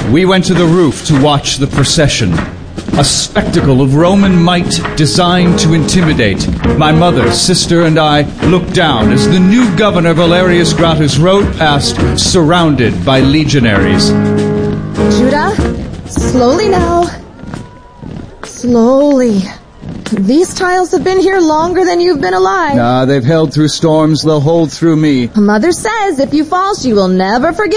We went to the roof to watch the procession. A spectacle of Roman might designed to intimidate. My mother, sister, and I looked down as the new governor Valerius Gratus rode past, surrounded by legionaries. Judah, slowly now. Slowly. These tiles have been here longer than you've been alive. They've held through storms. They'll hold through me. Mother says if you fall, she will never forgive